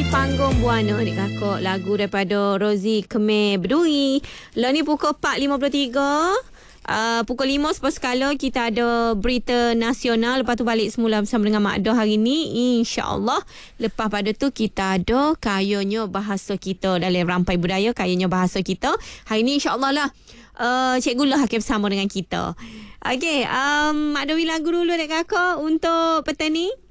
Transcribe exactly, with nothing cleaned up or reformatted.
Panggung Buana ni kakak. Lagu daripada Rozi Khmer Berduri. Lah ni pukul empat lima puluh tiga. Uh, pukul lima selepas sekala kita ada berita nasional. Lepas tu balik semula bersama dengan Mak Doh hari ni, InsyaAllah. Lepas pada tu kita ada kayanya bahasa kita dalam rampai budaya. Kayanya bahasa kita hari ni insyaAllah lah. Uh, Cikgu Lah akan bersama dengan kita. Okey, um, Mak Doh lagu dulu dek kakak untuk petang ni.